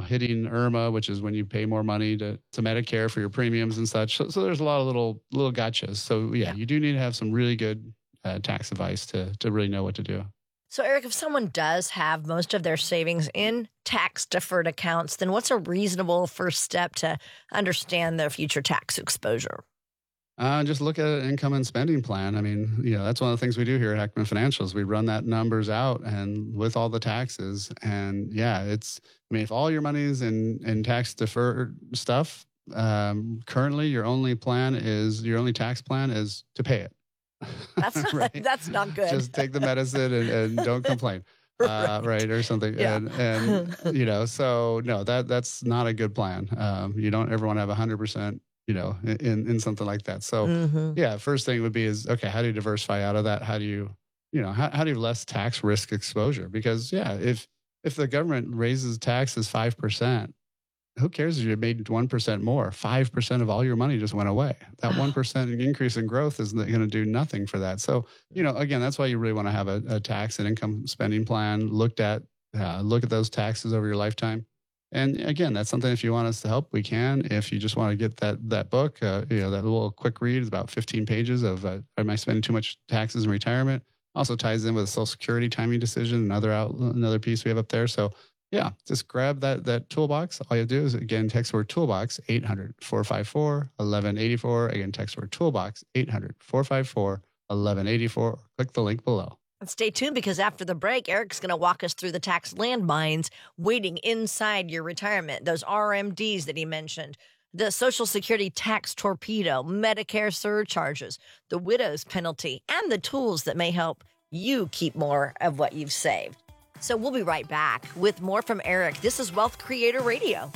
hitting IRMA, which is when you pay more money to Medicare for your premiums and such. So there's a lot of little gotchas. So you do need to have some really good tax advice to really know what to do. So, Eric, if someone does have most of their savings in tax-deferred accounts, then what's a reasonable first step to understand their future tax exposure? Just look at an income and spending plan. I mean, that's one of the things we do here at Heckman Financials. We run that numbers out and with all the taxes. And if all your money is in tax-deferred stuff, currently your only tax plan is to pay it. That's not, right? That's not good. Just take the medicine and don't complain. Right. Or something. Yeah. And so no, that's not a good plan. You don't ever want to have 100%, in something like that. So first thing would be okay, how do you diversify out of that? How do you, how do you less tax risk exposure? Because if the government raises taxes 5%, who cares if you made 1% more? 5% of all your money just went away. That 1% increase in growth is going to do nothing for that. So, again, that's why you really want to have a tax and income spending plan look at those taxes over your lifetime. And again, that's something, if you want us to help, we can. If you just want to get that book, that little quick read is about 15 pages of am I spending too much taxes in retirement? Also ties in with a Social Security timing decision, another piece we have up there. So just grab that toolbox. All you have to do is, again, text the word toolbox, 800-454-1184. Again, text the word toolbox, 800-454-1184. Click the link below. And stay tuned, because after the break, Eric's going to walk us through the tax landmines waiting inside your retirement. Those RMDs that he mentioned, the Social Security tax torpedo, Medicare surcharges, the widow's penalty, and the tools that may help you keep more of what you've saved. So we'll be right back with more from Eric. This is Wealth Creator Radio.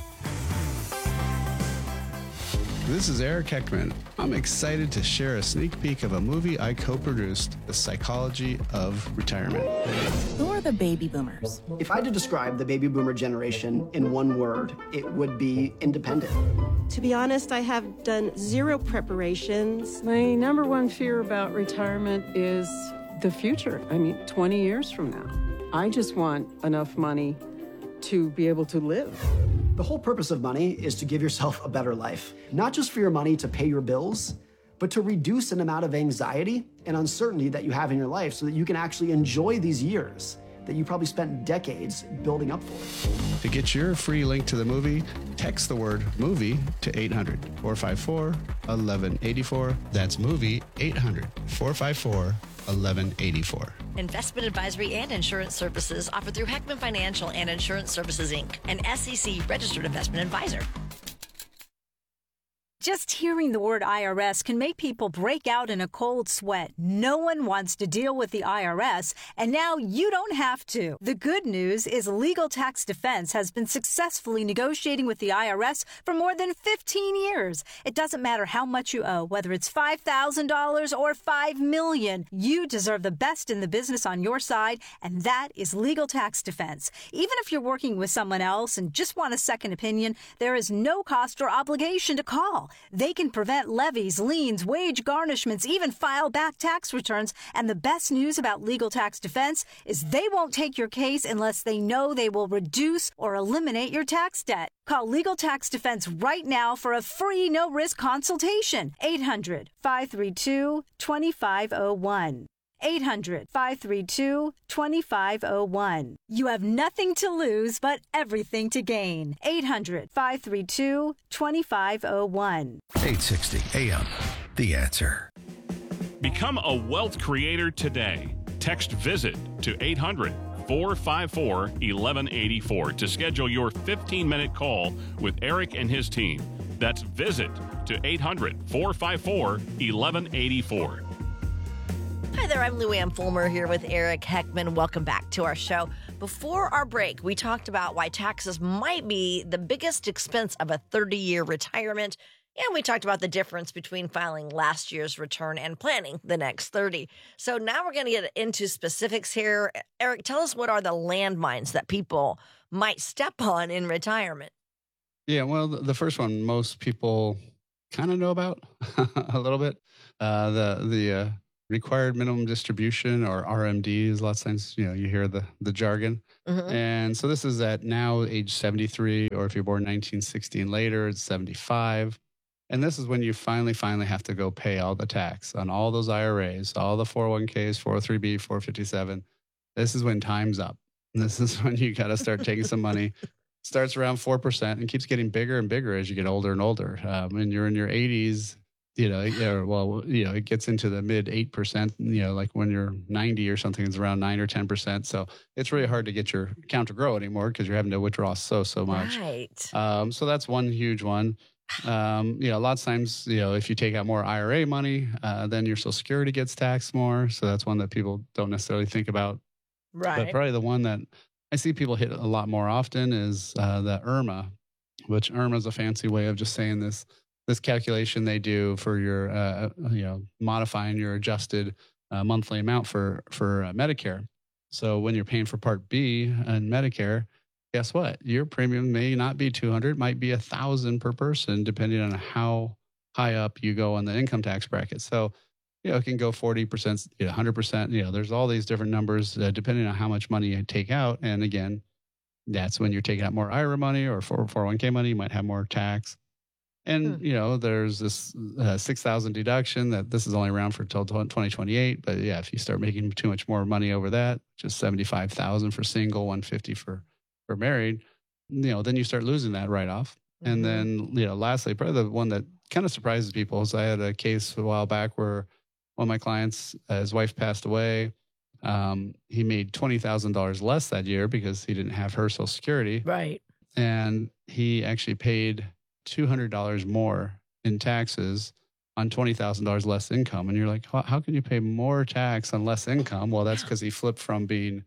This is Eric Heckman. I'm excited to share a sneak peek of a movie I co-produced, The Psychology of Retirement. Who are the baby boomers? If I had to describe the baby boomer generation in one word, it would be independent. To be honest, I have done zero preparations. My number one fear about retirement is the future. 20 years from now. I just want enough money to be able to live. The whole purpose of money is to give yourself a better life. Not just for your money to pay your bills, but to reduce an amount of anxiety and uncertainty that you have in your life so that you can actually enjoy these years that you probably spent decades building up for. To get your free link to the movie, text the word movie to 800-454-1184. That's movie, 800-454-1184. Investment advisory and insurance services offered through Heckman Financial and Insurance Services, Inc., an SEC registered investment advisor. Just hearing the word IRS can make people break out in a cold sweat. No one wants to deal with the IRS, and now you don't have to. The good news is Legal Tax Defense has been successfully negotiating with the IRS for more than 15 years. It doesn't matter how much you owe, whether it's $5,000 or $5 million. You deserve the best in the business on your side, and that is Legal Tax Defense. Even if you're working with someone else and just want a second opinion, there is no cost or obligation to call. They can prevent levies, liens, wage garnishments, even file back tax returns. And the best news about Legal Tax Defense is they won't take your case unless they know they will reduce or eliminate your tax debt. Call Legal Tax Defense right now for a free no-risk consultation. 800-532-2501. 800-532-2501. You have nothing to lose but everything to gain. 800-532-2501. 860 AM. The Answer. Become a wealth creator today. Text VISIT to 800-454-1184 to schedule your 15-minute call with Eric and his team. That's VISIT to 800-454-1184. Hi there, I'm Lou Ann Fulmer here with Eric Heckman. Welcome back to our show. Before our break, we talked about why taxes might be the biggest expense of a 30-year retirement, and we talked about the difference between filing last year's return and planning the next 30. So now we're going to get into specifics here. Eric, tell us, what are the landmines that people might step on in retirement? Yeah, well, the first one most people kind of know about a little bit. required minimum distribution, or RMD, is a lot of times, you hear the jargon. And so this is at now age 73, or if you're born 1960 and later, it's 75. And this is when you finally have to go pay all the tax on all those IRAs, all the 401ks, 403b, 457. This is when time's up. This is when you got to start taking some money. Starts around 4% and keeps getting bigger and bigger as you get older and older. When you're in your 80s, it gets into the mid 8%, like when you're 90 or something, it's around 9 or 10%. So it's really hard to get your account to grow anymore because you're having to withdraw so much. Right. So that's one huge one. A lot of times, if you take out more IRA money, then your Social Security gets taxed more. So that's one that people don't necessarily think about. Right. But probably the one that I see people hit a lot more often is the IRMAA, which IRMAA is a fancy way of just saying this calculation they do for your, modifying your adjusted monthly amount for Medicare. So when you're paying for Part B and Medicare, guess what? Your premium may not be $200, might be $1,000 per person, depending on how high up you go on the income tax bracket. So, it can go 40%, 100%. There's all these different numbers depending on how much money you take out. And again, that's when you're taking out more IRA money or 401k money, you might have more tax. And, there's this 6,000 deduction that this is only around for till 2028. But yeah, if you start making too much more money over that, just 75,000 for single, 150 for married, then you start losing that right off. And then, lastly, probably the one that kind of surprises people is I had a case a while back where one of my clients, his wife passed away. He made $20,000 less that year because he didn't have her Social Security. Right. And he actually paid $200 more in taxes on $20,000 less income. And you're like, how can you pay more tax on less income? Well, that's because he flipped from being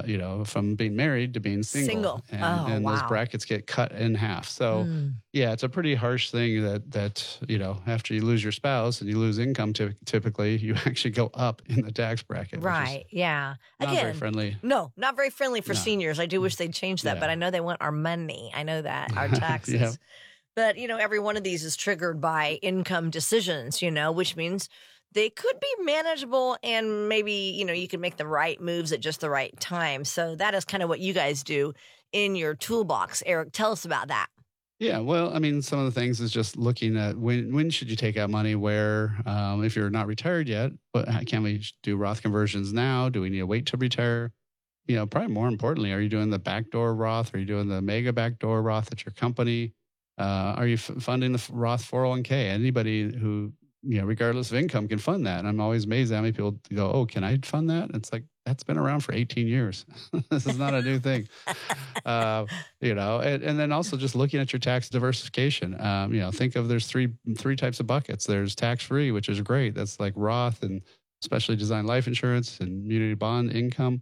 married to being single. And those brackets get cut in half. So yeah, it's a pretty harsh thing that after you lose your spouse and you lose income, typically you actually go up in the tax bracket. Right. Yeah. Not very friendly. No, not very friendly for seniors. I do wish they'd change that, but I know they want our money. I know that, our taxes. Yeah. But, every one of these is triggered by income decisions, which means they could be manageable and maybe, you can make the right moves at just the right time. So that is kind of what you guys do in your toolbox. Eric, tell us about that. Yeah, well, some of the things is just looking at when should you take out money, where, if you're not retired yet, but can we do Roth conversions now? Do we need to wait to retire? Probably more importantly, are you doing the backdoor Roth? Are you doing the mega backdoor Roth at your company? Are you funding the Roth 401k? Anybody who, regardless of income can fund that. And I'm always amazed how many people go, oh, can I fund that? It's like, that's been around for 18 years. This is not a new thing. And then also just looking at your tax diversification. Think of there's three types of buckets. There's tax-free, which is great. That's like Roth and specially designed life insurance and community bond income.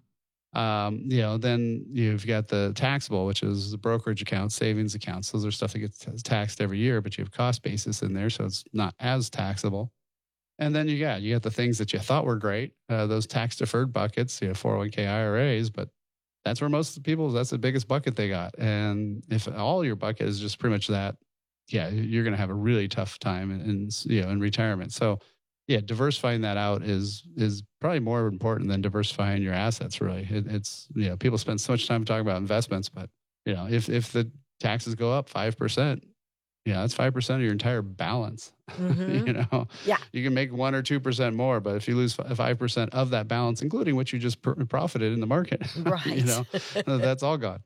Then you've got the taxable, which is the brokerage accounts, savings accounts. Those are stuff that gets taxed every year, but you have cost basis in there, so it's not as taxable. And then you got the things that you thought were great, those tax deferred buckets, 401k IRAs, but that's where most of the people, that's the biggest bucket they got. And if all your bucket is just pretty much that, you're going to have a really tough time in retirement. So yeah, diversifying that out is probably more important than diversifying your assets. Really, it's people spend so much time talking about investments, but if the taxes go up 5%, that's 5% of your entire balance. Yeah, you can make 1 or 2% more, but if you lose 5% of that balance, including what you just profited in the market, right? That's all gone.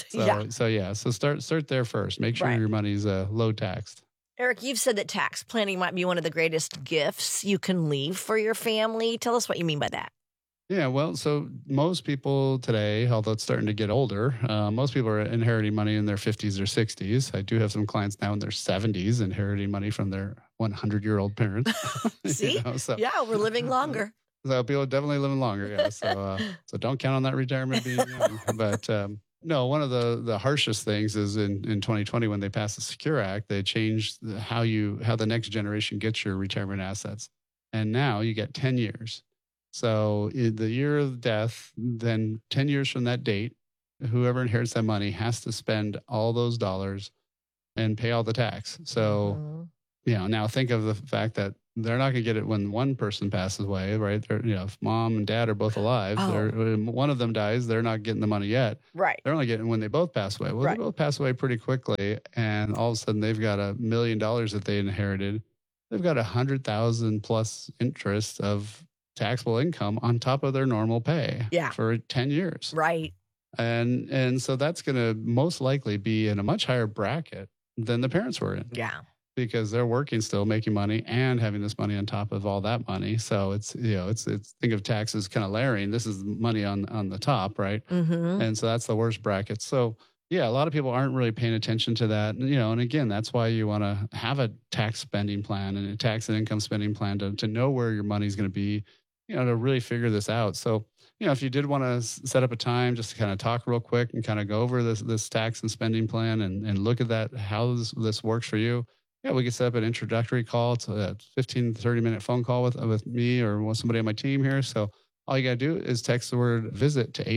So start there first. Make sure your money's low taxed. Eric, you've said that tax planning might be one of the greatest gifts you can leave for your family. Tell us what you mean by that. Yeah, well, so most people today, although it's starting to get older, most people are inheriting money in their 50s or 60s. I do have some clients now in their 70s inheriting money from their 100-year-old parents. See? We're living longer. So people are definitely living longer, yeah. So don't count on that retirement being young. But no, one of the harshest things is in 2020 when they passed the Secure Act, they changed how the next generation gets your retirement assets. And now you get 10 years. So in the year of death, then 10 years from that date, whoever inherits that money has to spend all those dollars and pay all the tax. So, now think of the fact that they're not going to get it when one person passes away, right? If mom and dad are both alive, when one of them dies, they're not getting the money yet. Right. They're only getting when they both pass away. Well, they both pass away pretty quickly, and all of a sudden they've got $1 million that they inherited. They've got $100,000 plus interest of taxable income on top of their normal pay for 10 years. Right. And so that's going to most likely be in a much higher bracket than the parents were in. Yeah. Because they're working still, making money and having this money on top of all that money. So it's think of taxes kind of layering. This is money on the top, right? Mm-hmm. And so that's the worst bracket. So yeah, a lot of people aren't really paying attention to that. And again, that's why you want to have a tax spending plan and a tax and income spending plan to know where your money's going to be, to really figure this out. So, if you did want to set up a time just to kind of talk real quick and kind of go over this tax and spending plan and look at that, how this works for you. Yeah, we could set up an introductory call. It's a 15, 30-minute phone call with me or with somebody on my team here. So all you got to do is text the word VISIT to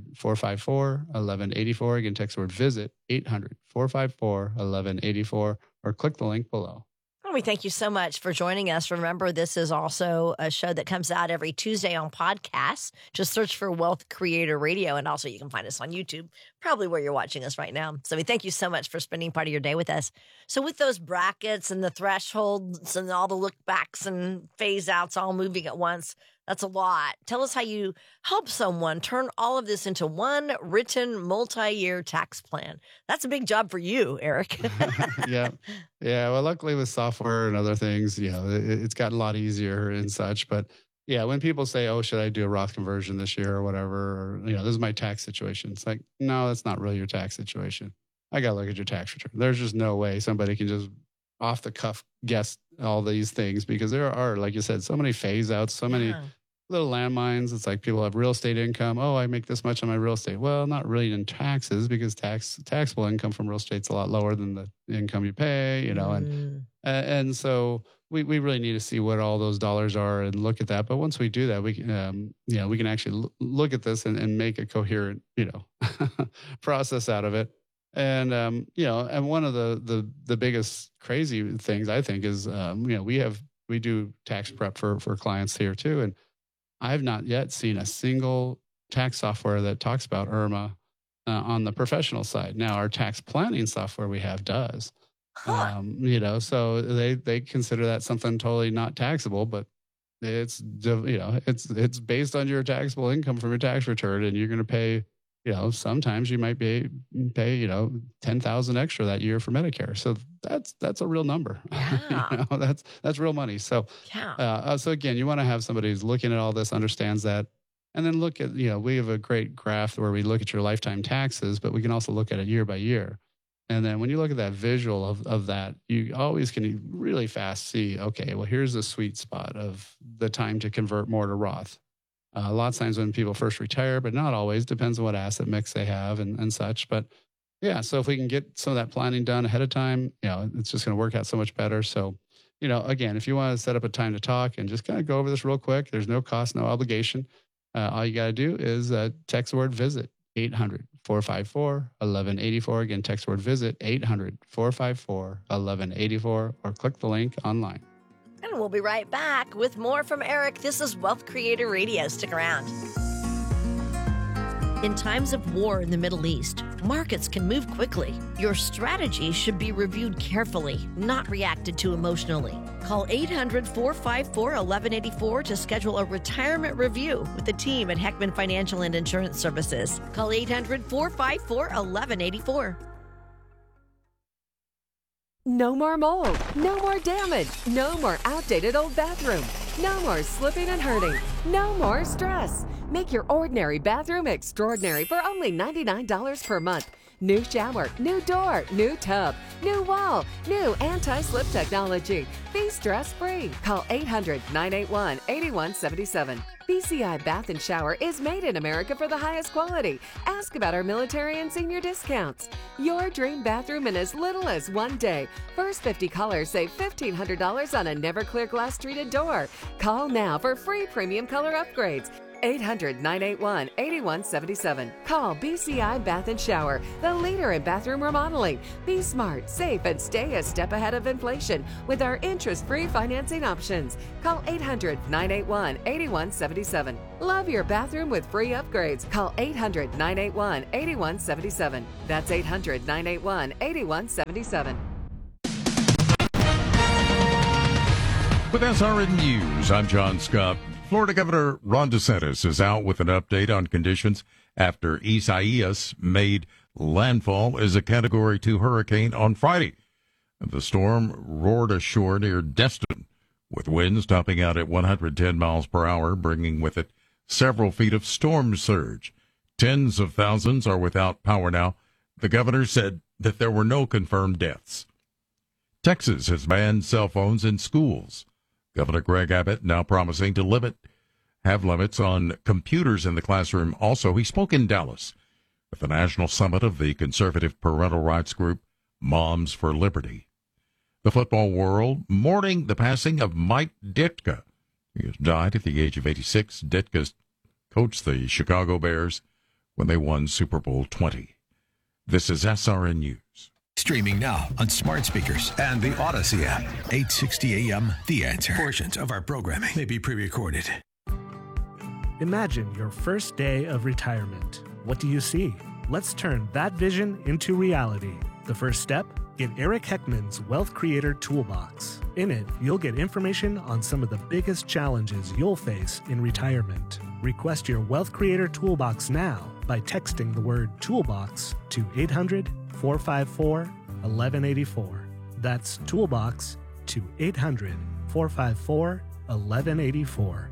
800-454-1184. Again, text the word VISIT, 800-454-1184, or click the link below. We thank you so much for joining us. Remember, this is also a show that comes out every Tuesday on podcasts. Just search for Wealth Creator Radio, and also you can find us on YouTube, probably where you're watching us right now. So we thank you so much for spending part of your day with us. So with those brackets and the thresholds and all the look backs and phase outs all moving at once, that's a lot. Tell us how you help someone turn all of this into one written multi-year tax plan. That's a big job for you, Eric. Yeah. Well, luckily with software and other things, it's gotten a lot easier and such. But yeah, when people say, "Oh, should I do a Roth conversion this year or whatever?" Or this is my tax situation. It's like, no, that's not really your tax situation. I got to look at your tax return. There's just no way somebody can just off the cuff guess all these things, because there are, like you said, so many phase outs, so many little landmines. It's like people have real estate income. Oh, I make this much on my real estate. Well, not really in taxes, because taxable income from real estate's a lot lower than the income you pay, and so we really need to see what all those dollars are and look at that. But once we do that, we can, we can actually look at this and make a coherent, process out of it. And, and one of the biggest crazy things I think is, we do tax prep for clients here too. And I've not yet seen a single tax software that talks about IRMA on the professional side. Now, our tax planning software we have does, so they consider that something totally not taxable, but it's based on your taxable income from your tax return, and you're going to pay. Sometimes you might pay, $10,000 extra that year for Medicare. So that's a real number. Yeah. That's real money. So, so again, you want to have somebody who's looking at all this, understands that, and then look at, we have a great graph where we look at your lifetime taxes, but we can also look at it year by year. And then when you look at that visual of that, you always can really fast see, okay, well, here's the sweet spot of the time to convert more to Roth. A lot of times when people first retire, but not always, depends on what asset mix they have and such. But yeah, so if we can get some of that planning done ahead of time, it's just going to work out so much better. So, again, if you want to set up a time to talk and just kind of go over this real quick, there's no cost, no obligation. All you got to do is text the word VISIT, 800-454-1184. Again, text the word VISIT, 800-454-1184, or click the link online. And we'll be right back with more from Eric. This is Wealth Creator Radio. Stick around. In times of war in the Middle East, markets can move quickly. Your strategy should be reviewed carefully, not reacted to emotionally. Call 800-454-1184 to schedule a retirement review with the team at Heckman Financial and Insurance Services. Call 800-454-1184. No more mold, no more damage, no more outdated old bathroom, no more slipping and hurting, no more stress. Make your ordinary bathroom extraordinary for only $99 per month. New shower, new door, new tub, new wall, new anti-slip technology. Be stress-free. Call 800-981-8177. BCI Bath and Shower is made in America for the highest quality. Ask about our military and senior discounts. Your dream bathroom in as little as 1 day. First 50 callers save $1,500 on a never clear glass treated door. Call now for free premium color upgrades. 800-981-8177. Call BCI Bath and Shower, the leader in bathroom remodeling. Be smart, safe, and stay a step ahead of inflation with our interest-free financing options. Call 800-981-8177. Love your bathroom with free upgrades. Call 800-981-8177. That's 800-981-8177. With SRN News, I'm John Scott. Florida Governor Ron DeSantis is out with an update on conditions after Isaias made landfall as a Category 2 hurricane on Friday. The storm roared ashore near Destin, with winds topping out at 110 miles per hour, bringing with it several feet of storm surge. Tens of thousands are without power now. The governor said that there were no confirmed deaths. Texas has banned cell phones in schools. Governor Greg Abbott now promising to have limits on computers in the classroom. Also, he spoke in Dallas at the national summit of the conservative parental rights group Moms for Liberty. The football world mourning the passing of Mike Ditka. He has died at the age of 86. Ditka coached the Chicago Bears when they won Super Bowl 20. This is SRN News. Streaming now on smart speakers and the Odyssey app. 860 AM, The Answer. Portions of our programming may be pre-recorded. Imagine your first day of retirement. What do you see? Let's turn that vision into reality. The first step? Get Eric Heckman's Wealth Creator Toolbox. In it, you'll get information on some of the biggest challenges you'll face in retirement. Request your Wealth Creator Toolbox now by texting the word toolbox to 800-454-1184. That's toolbox to 800-454-1184.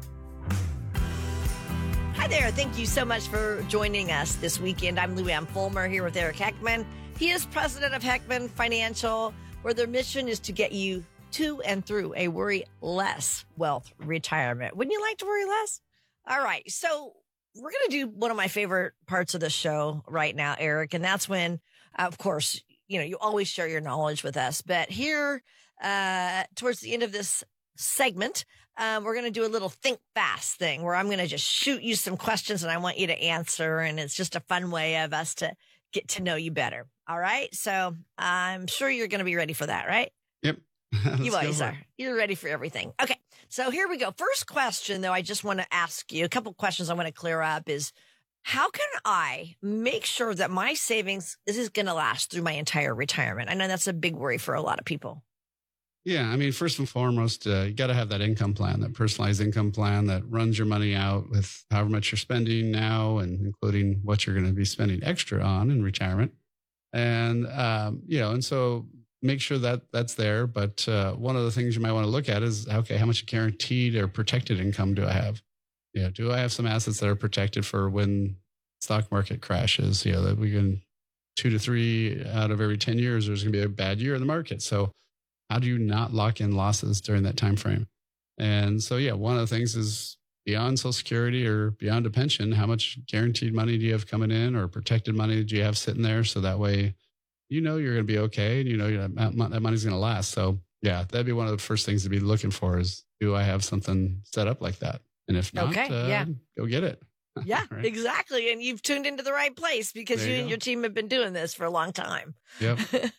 Hi there. Thank you so much for joining us this weekend. I'm Lou Ann Fulmer here with Eric Heckman. He is president of Heckman Financial, where their mission is to get you to and through a worry-less wealth retirement. Wouldn't you like to worry less? All right. So we're going to do one of my favorite parts of the show right now, Eric, and that's when, of course, you always share your knowledge with us. But here, towards the end of this segment, we're going to do a little think fast thing where I'm going to just shoot you some questions and I want you to answer. And it's just a fun way of us to get to know you better. All right. So I'm sure you're going to be ready for that, right? Yep. You always are. You're ready for everything. Okay. So here we go. First question, though, I just want to ask you a couple questions I want to clear up is how can I make sure that my savings is going to last through my entire retirement? I know that's a big worry for a lot of people. Yeah. I mean, first and foremost, you got to have that income plan, that personalized income plan that runs your money out with however much you're spending now and including what you're going to be spending extra on in retirement. And, and so make sure that that's there. But one of the things you might want to look at is, okay, how much guaranteed or protected income do I have? Do I have some assets that are protected for when stock market crashes? That we can 2 to 3 out of every 10 years, there's going to be a bad year in the market. So how do you not lock in losses during that time frame? And so, one of the things is beyond Social Security or beyond a pension, how much guaranteed money do you have coming in or protected money do you have sitting there? So that way, you're going to be okay. And that money's going to last. So that'd be one of the first things to be looking for is, do I have something set up like that? And if not, go get it. Yeah, right? Exactly. And you've tuned into the right place because you and your team have been doing this for a long time. Yep.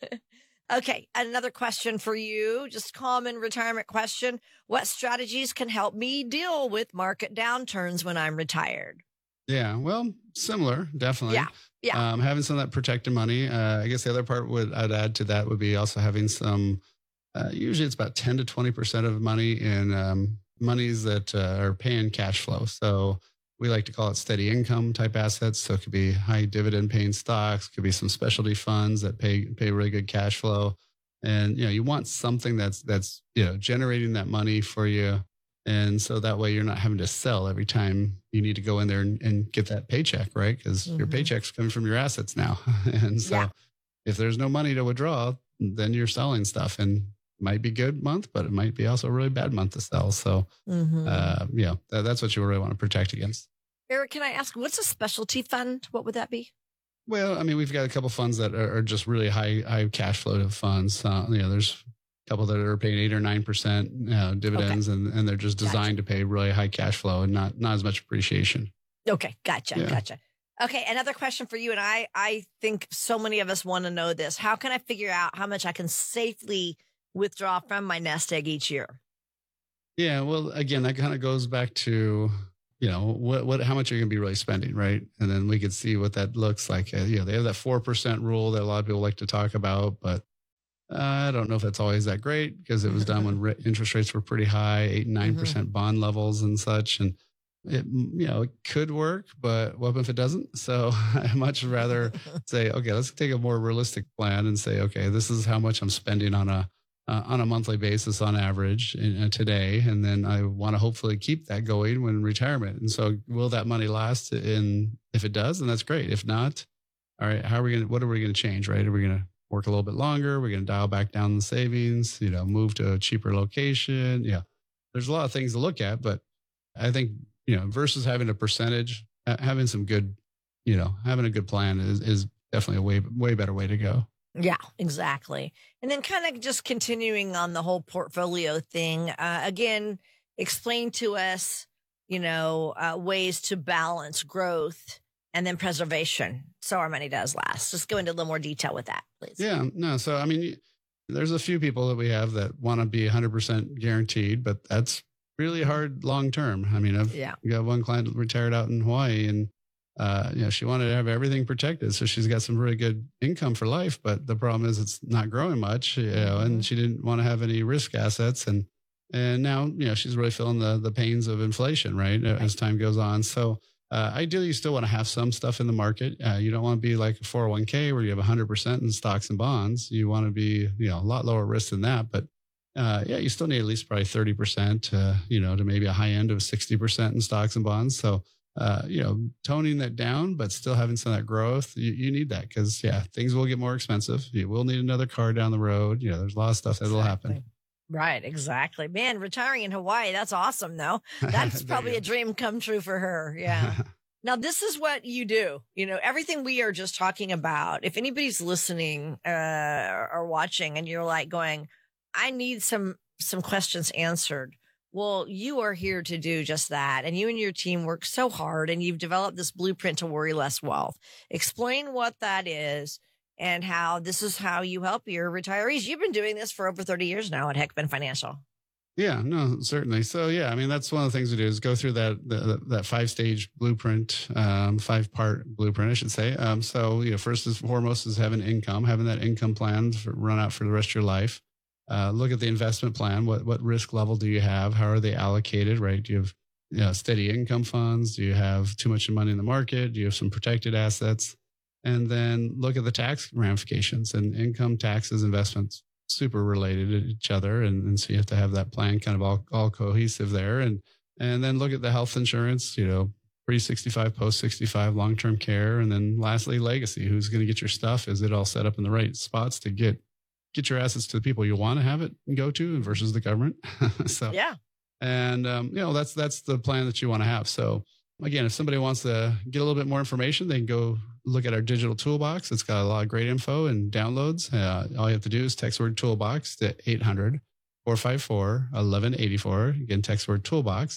Okay. Another question for you, just common retirement question. What strategies can help me deal with market downturns when I'm retired? Yeah, well, similar, definitely. Yeah. Having some of that protected money. I guess the other part I'd add to that would be also having some, usually it's about 10 to 20% of money in monies that are paying cash flow. So we like to call it steady income type assets. So it could be high dividend paying stocks, could be some specialty funds that pay really good cash flow. And, you want something that's generating that money for you. And so that way you're not having to sell every time you need to go in there and get that paycheck, right? Because your paycheck's coming from your assets now. And so if there's no money to withdraw, then you're selling stuff, and it might be a good month, but it might be also a really bad month to sell. So that's what you really want to protect against. Eric, can I ask, what's a specialty fund? What would that be? Well, I mean, we've got a couple funds that are just really high cash flow funds. There's couple that are paying 8 or 9% dividends, and they're just designed to pay really high cash flow and not as much appreciation. Okay, gotcha. Okay, another question for you, and I think so many of us want to know this. How can I figure out how much I can safely withdraw from my nest egg each year? Yeah, well, again, that kind of goes back to, how much are you going to be really spending, right? And then we could see what that looks like. They have that 4% rule that a lot of people like to talk about, but I don't know if that's always that great because it was done when interest rates were pretty high, 8 and 9% bond levels and such. And it could work, but what if it doesn't? So I much rather say, okay, let's take a more realistic plan and say, okay, this is how much I'm spending on a monthly basis on average today. And then I want to hopefully keep that going when retirement. And so will that money last? And if it does, then that's great. If not, all right, what are we going to change, right? Are we going to work a little bit longer? We're going to dial back down the savings, move to a cheaper location. Yeah. There's a lot of things to look at, but I think, versus having a percentage, having some good, having a good plan is definitely a way better way to go. Yeah, exactly. And then kind of just continuing on the whole portfolio thing, again, explain to us, ways to balance growth and then preservation so our money does last. Just go into a little more detail with that, please. Yeah, no. So, I mean, there's a few people that we have that want to be 100% guaranteed, but that's really hard long term. I mean, I've got one client retired out in Hawaii, and she wanted to have everything protected, so she's got some really good income for life. But the problem is it's not growing much, and she didn't want to have any risk assets, and now she's really feeling the pains of inflation, right, as time goes on. So ideally, you still want to have some stuff in the market. You don't want to be like a 401k where you have 100% in stocks and bonds. You want to be a lot lower risk than that, but you still need at least probably 30%, to maybe a high end of 60% in stocks and bonds. So, toning that down, but still having some of that growth, you need that because, things will get more expensive. You will need another car down the road. There's a lot of stuff that'll happen. Right, exactly. Man, retiring in Hawaii, that's awesome, though. That's probably a dream come true for her. Yeah. Now, this is what you do. Everything we are just talking about, if anybody's listening or watching and you're like going, I need some questions answered. Well, you are here to do just that. And you and your team work so hard and you've developed this blueprint to worry less wealth. Explain what that is and how this is how you help your retirees. You've been doing this for over 30 years now at Heckman Financial. Yeah, no, certainly. So, I mean, that's one of the things we do is go through that 5-stage blueprint, 5-part blueprint, I should say. First and foremost is having that income plan run out for the rest of your life. Look at the investment plan. What risk level do you have? How are they allocated, right? Do you have steady income funds? Do you have too much money in the market? Do you have some protected assets? And then look at the tax ramifications, and income, taxes, investments, super related to each other. And so you have to have that plan kind of all cohesive there. And then look at the health insurance, pre-65, post-65, long-term care. And then lastly, legacy. Who's going to get your stuff? Is it all set up in the right spots to get your assets to the people you want to have it go to versus the government? And that's the plan that you want to have. So again, if somebody wants to get a little bit more information, they can go look at our digital toolbox. It's got a lot of great info and downloads. All you have to do is text word toolbox to 800-454-1184. Again, text word toolbox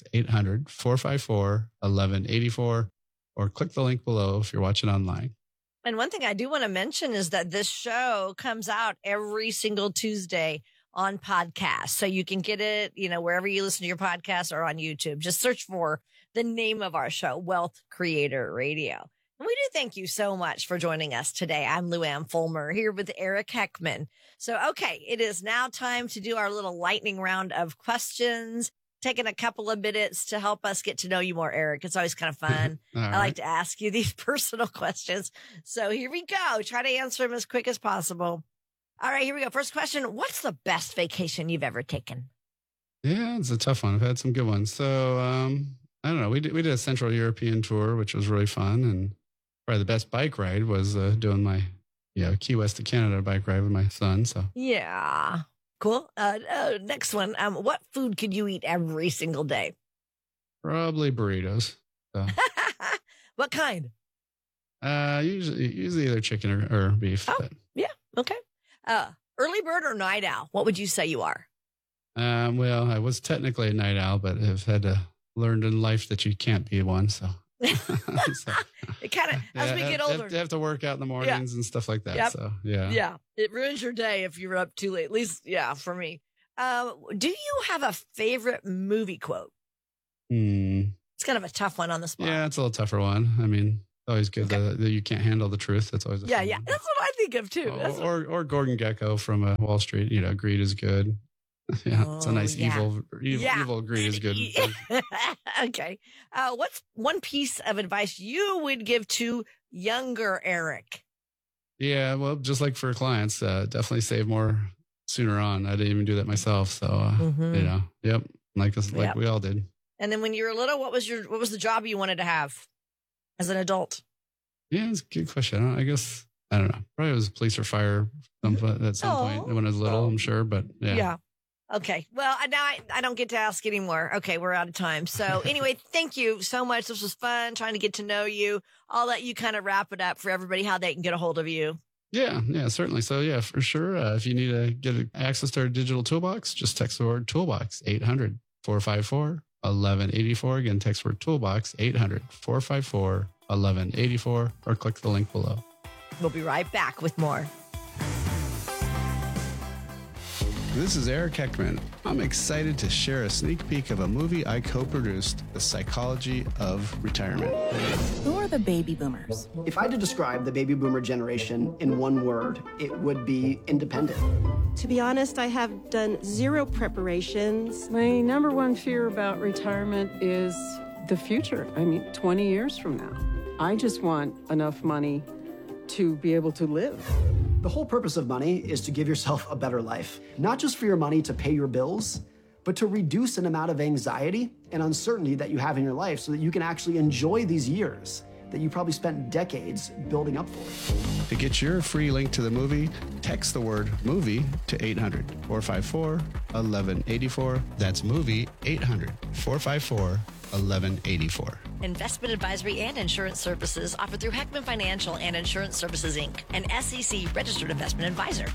800-454-1184, or click the link below if you're watching online. And one thing I do want to mention is that this show comes out every single Tuesday on podcast. So you can get it, wherever you listen to your podcast or on YouTube. Just search for the name of our show, Wealth Creator Radio. And we do thank you so much for joining us today. I'm Lou Ann Fulmer here with Eric Heckman. So, okay, it is now time to do our little lightning round of questions. Taking a couple of minutes to help us get to know you more, Eric. It's always kind of fun. I like to ask you these personal questions. So here we go. Try to answer them as quick as possible. All right, here we go. First question. What's the best vacation you've ever taken? Yeah, it's a tough one. I've had some good ones. So I don't know. We did a Central European tour, which was really fun. And probably the best bike ride was doing my Key West to Canada bike ride with my son. So yeah. Cool. Next one. What food could you eat every single day? Probably burritos. So. What kind? Usually either chicken or beef. Oh, yeah. Okay. Early bird or night owl? What would you say you are? Well, I was technically a night owl, but I've had to learn in life that you can't be one. So, It kind of, as we get older. You have to work out in the mornings and stuff like that. Yep. So, yeah. Yeah. It ruins your day if you're up too late. At least, yeah, for me. Do you have a favorite movie quote? It's kind of a tough one on the spot. Yeah, it's a little tougher one. I mean, always good that you can't handle the truth. That's always yeah. That's what I think of too. Or Gordon Gekko from Wall Street. You know, greed is good. Yeah, it's a nice evil greed is good. Okay. What's one piece of advice you would give to younger Eric? Yeah, well, just like for clients, definitely save more sooner on. I didn't even do that myself. So, you know, like we all did. And then when you were little, what was the job you wanted to have as an adult? Yeah, it's a good question. I don't know. Probably was police or fire at some point when I was little, I'm sure. But yeah. Okay. Well, now I don't get to ask anymore. Okay, we're out of time. So anyway, thank you so much. This was fun trying to get to know you. I'll let you kind of wrap it up for everybody, how they can get a hold of you. Yeah, certainly. So yeah, for sure. If you need to get access to our digital toolbox, just text the word toolbox 800-454-1184. Again, text word toolbox 800-454-1184 or click the link below. We'll be right back with more. This is Eric Heckman. I'm excited to share a sneak peek of a movie I co-produced, The Psychology of Retirement. Who are the baby boomers? If I had to describe the baby boomer generation in one word, it would be independent. To be honest, I have done zero preparations. My number one fear about retirement is the future. I mean, 20 years from now. I just want enough money to be able to live. The whole purpose of money is to give yourself a better life, not just for your money to pay your bills, but to reduce an amount of anxiety and uncertainty that you have in your life so that you can actually enjoy these years that you probably spent decades building up for. To get your free link to the movie, text the word movie to 800-454-1184. That's movie 800-454-1184. Investment advisory and insurance services offered through Heckman Financial and Insurance Services, Inc., an SEC registered investment advisor.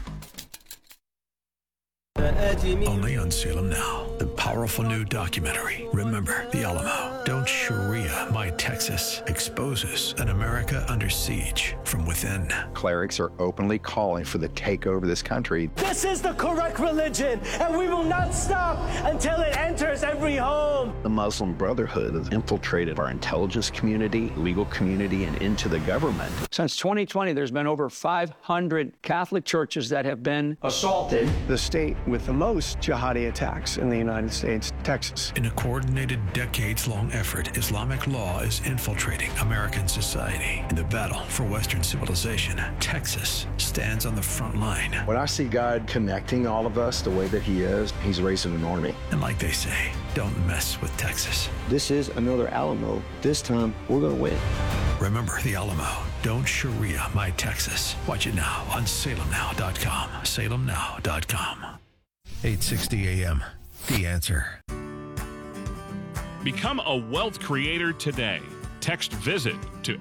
Only on Salem Now, the powerful new documentary, Remember the Alamo. Don't Sharia My Texas exposes an America under siege from within. Clerics are openly calling for the takeover of this country. This is the correct religion, and we will not stop until it enters every home. The Muslim Brotherhood has infiltrated our intelligence community, legal community, and into the government. Since 2020, there's been over 500 Catholic churches that have been assaulted. The state with the most jihadi attacks in the United States, Texas. In a coordinated, decades-long effort, Islamic law is infiltrating American society. In the battle for Western civilization, Texas stands on the front line. When I see God connecting all of us the way that he is, he's raising an army. And like they say, don't mess with Texas. This is another Alamo. This time, we're going to win. Remember the Alamo. Don't Sharia My Texas. Watch it now on salemnow.com. salemnow.com. 860 AM. The Answer. Become a wealth creator today. Text VISIT to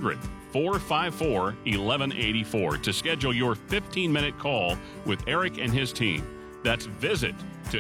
800-454-1184 to schedule your 15-minute call with Eric and his team. That's VISIT to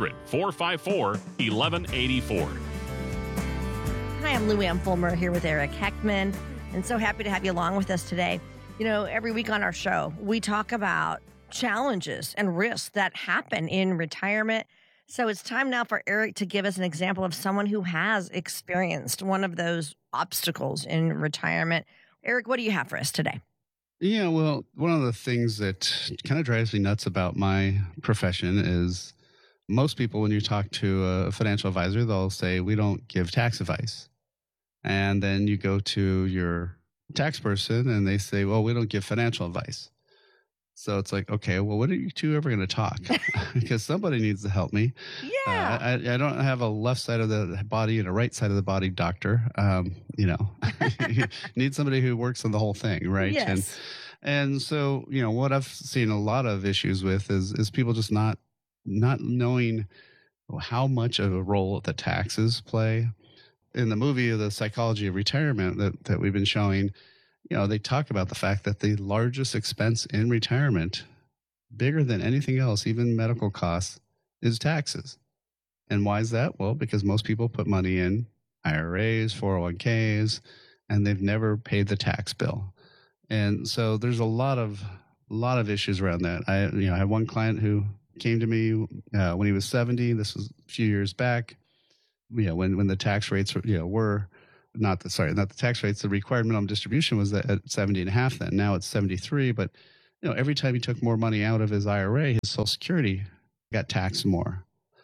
800-454-1184. Hi, I'm Lou Ann Fulmer here with Eric Heckman, and so happy to have you along with us today. You know, every week on our show, we talk about challenges and risks that happen in retirement. So it's time now for Eric to give us an example of someone who has experienced one of those obstacles in retirement. Eric, what do you have for us today? Yeah, well, one of the things that kind of drives me nuts about my profession is most people, when you talk to a financial advisor, they'll say, we don't give tax advice. And then you go to your tax person and they say, well, we don't give financial advice. So it's like, okay, well, when are you two ever going to talk? Because somebody needs to help me. Yeah. I don't have a left side of the body and a right side of the body doctor. You need somebody who works on the whole thing, right? Yes. And so, what I've seen a lot of issues with is people just not knowing how much of a role the taxes play. In the movie, The Psychology of Retirement that we've been showing, they talk about the fact that the largest expense in retirement bigger than anything else, even medical costs, is taxes. And why is that? Well, because most people put money in IRAs, 401ks, and they've never paid the tax bill. And so there's a lot of issues around that. I had one client who came to me when he was 70. This was a few years back. When the tax rates were not the tax rates. The required minimum distribution was at 70.5 then. Now it's 73. But every time he took more money out of his IRA, his Social Security got taxed more.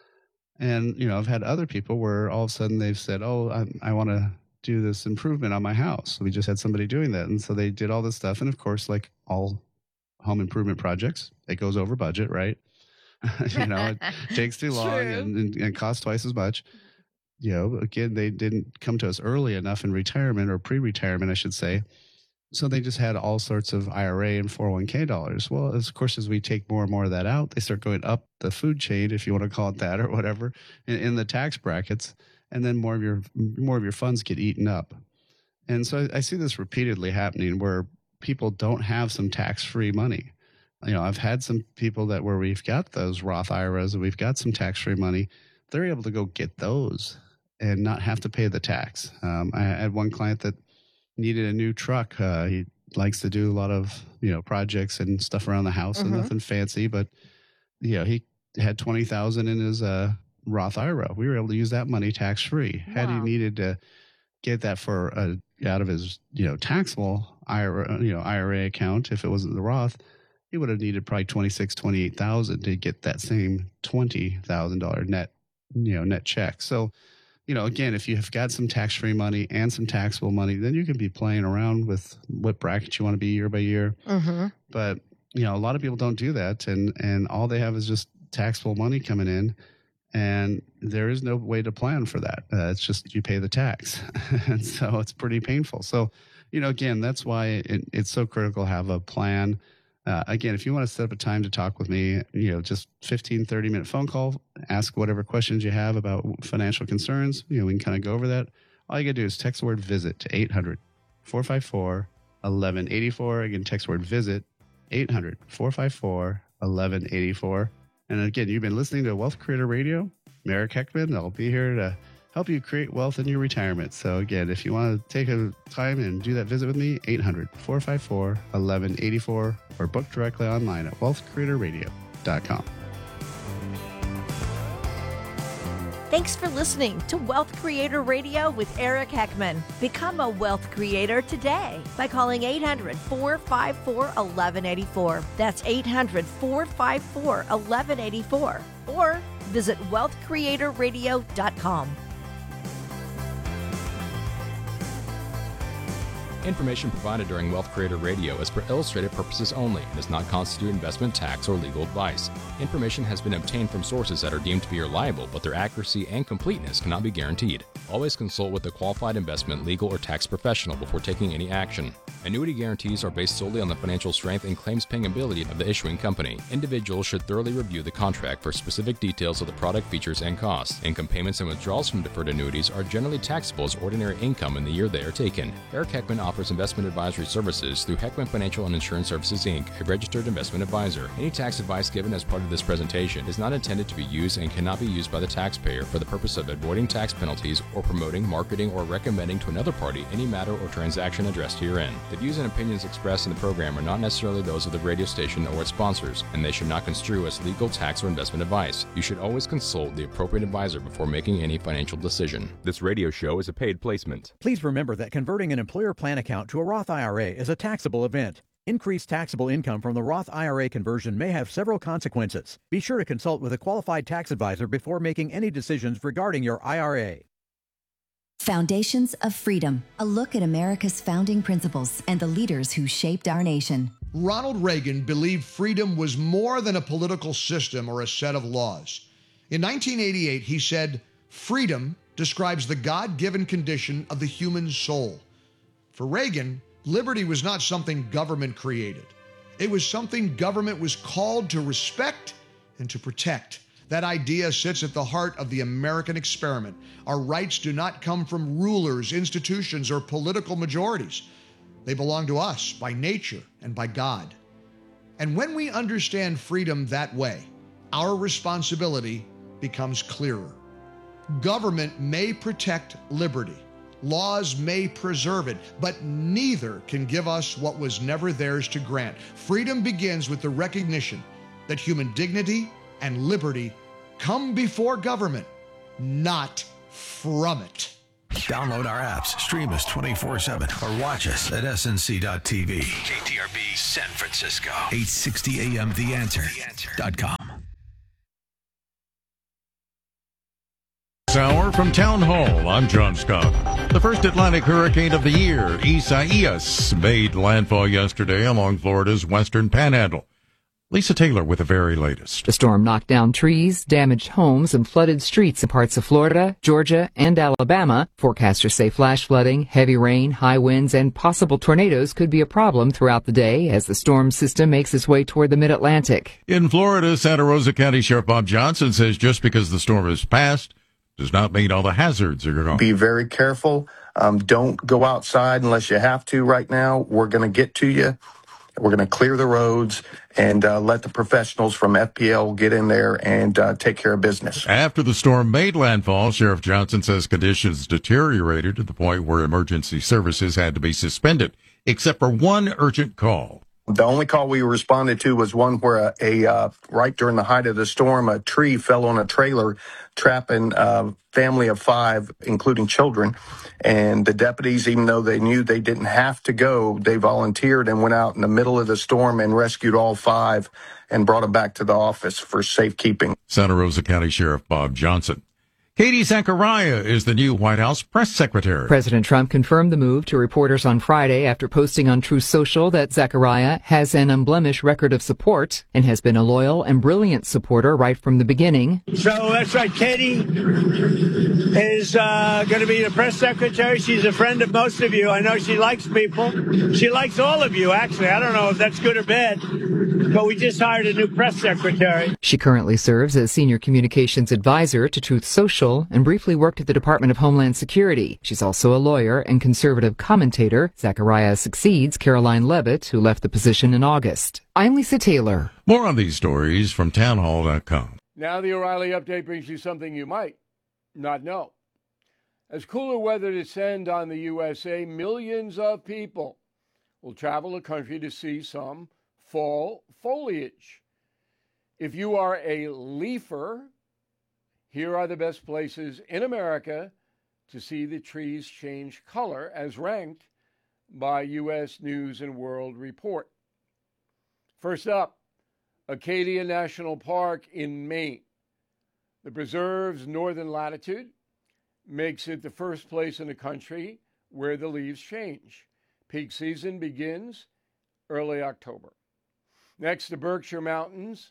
And I've had other people where all of a sudden they've said, "Oh, I want to do this improvement on my house." We just had somebody doing that, and so they did all this stuff. And of course, like all home improvement projects, it goes over budget, right? It takes too long and costs twice as much. Again, they didn't come to us early enough in retirement or pre-retirement, I should say. So they just had all sorts of IRA and 401k dollars. Well, of course, as we take more and more of that out, they start going up the food chain, if you want to call it that or whatever, in the tax brackets, and then more of your funds get eaten up. And so I see this repeatedly happening where people don't have some tax-free money. I've had some people where we've got those Roth IRAs and we've got some tax-free money, they're able to go get those and not have to pay the tax. I had one client that needed a new truck. He likes to do a lot of, projects and stuff around the house and nothing fancy, but he had $20,000 in his Roth IRA. We were able to use that money tax-free. Wow. Had he needed to get that out of his, taxable IRA account, if it wasn't the Roth, he would have needed probably $26,000, $28,000 to get that same $20,000 net check. So, again, if you have got some tax-free money and some taxable money, then you can be playing around with what bracket you want to be year by year. Mm-hmm. But, a lot of people don't do that. And all they have is just taxable money coming in. And there is no way to plan for that. It's just you pay the tax. And so it's pretty painful. So, again, that's why it's so critical to have a plan. Again, if you want to set up a time to talk with me, just 15, 30-minute phone call, ask whatever questions you have about financial concerns. We can kind of go over that. All you got to do is text the word VISIT to 800-454-1184. Again, text the word VISIT, 800-454-1184. And again, you've been listening to Wealth Creator Radio. I'm Eric Heckman. I'll be here to help you create wealth in your retirement. So again, if you want to take a time and do that visit with me, 800-454-1184 or book directly online at wealthcreatorradio.com. Thanks for listening to Wealth Creator Radio with Eric Heckman. Become a wealth creator today by calling 800-454-1184. That's 800-454-1184. Or visit wealthcreatorradio.com. Information provided during Wealth Creator Radio is for illustrative purposes only and does not constitute investment, tax, or legal advice. Information has been obtained from sources that are deemed to be reliable, but their accuracy and completeness cannot be guaranteed. Always consult with a qualified investment, legal, or tax professional before taking any action. Annuity guarantees are based solely on the financial strength and claims-paying ability of the issuing company. Individuals should thoroughly review the contract for specific details of the product features and costs. Income payments and withdrawals from deferred annuities are generally taxable as ordinary income in the year they are taken. Eric Heckman offers investment advisory services through Heckman Financial and Insurance Services, Inc., a registered investment advisor. Any tax advice given as part of this presentation is not intended to be used and cannot be used by the taxpayer for the purpose of avoiding tax penalties or promoting, marketing, or recommending to another party any matter or transaction addressed herein. The views and opinions expressed in the program are not necessarily those of the radio station or its sponsors, and they should not construe as legal, tax, or investment advice. You should always consult the appropriate advisor before making any financial decision. This radio show is a paid placement. Please remember that converting an employer plan account to a Roth IRA is a taxable event. Increased taxable income from the Roth IRA conversion may have several consequences. Be sure to consult with a qualified tax advisor before making any decisions regarding your IRA. Foundations of Freedom, a look at America's founding principles and the leaders who shaped our nation. Ronald Reagan believed freedom was more than a political system or a set of laws. In 1988, he said, "Freedom describes the God-given condition of the human soul." For Reagan, liberty was not something government created. It was something government was called to respect and to protect. That idea sits at the heart of the American experiment. Our rights do not come from rulers, institutions, or political majorities. They belong to us by nature and by God. And when we understand freedom that way, our responsibility becomes clearer. Government may protect liberty. Laws may preserve it, but neither can give us what was never theirs to grant. Freedom begins with the recognition that human dignity and liberty come before government, not from it. Download our apps, stream us 24/7, or watch us at snc.tv. KTRB San Francisco, 860 AM TheAnswer.com. Hour from Town Hall. I'm John Scott. The first Atlantic hurricane of the year, Isaias, made landfall yesterday along Florida's western panhandle. Lisa Taylor with the very latest. The storm knocked down trees, damaged homes, and flooded streets in parts of Florida, Georgia, and Alabama. Forecasters say flash flooding, heavy rain, high winds, and possible tornadoes could be a problem throughout the day as the storm system makes its way toward the mid-Atlantic. In Florida, Santa Rosa County Sheriff Bob Johnson says just because the storm has passed does not mean all the hazards are gone. Be very careful. Don't go outside unless you have to right now. We're going to get to you. We're going to clear the roads and let the professionals from FPL get in there and take care of business. After the storm made landfall, Sheriff Johnson says conditions deteriorated to the point where emergency services had to be suspended, except for one urgent call. The only call we responded to was one where right during the height of the storm, a tree fell on a trailer, trapping a family of 5, including children. And the deputies, even though they knew they didn't have to go, they volunteered and went out in the middle of the storm and rescued all 5 and brought them back to the office for safekeeping. Santa Rosa County Sheriff Bob Johnson. Katie Zachariah is the new White House press secretary. President Trump confirmed the move to reporters on Friday after posting on Truth Social that Zachariah has an unblemished record of support and has been a loyal and brilliant supporter right from the beginning. So that's right. Katie is going to be the press secretary. She's a friend of most of you. I know she likes people. She likes all of you, actually. I don't know if that's good or bad, but we just hired a new press secretary. She currently serves as senior communications advisor to Truth Social and briefly worked at the Department of Homeland Security. She's also a lawyer and conservative commentator. Zachariah succeeds Caroline Levitt, who left the position in August. I'm Lisa Taylor. More on these stories from townhall.com. Now the O'Reilly Update brings you something you might not know. As cooler weather descends on the USA, millions of people will travel the country to see some fall foliage. If you are a leafer, here are the best places in America to see the trees change color as ranked by U.S. News and World Report. First up, Acadia National Park in Maine. The preserve's northern latitude makes it the first place in the country where the leaves change. Peak season begins early October. Next, the Berkshire Mountains,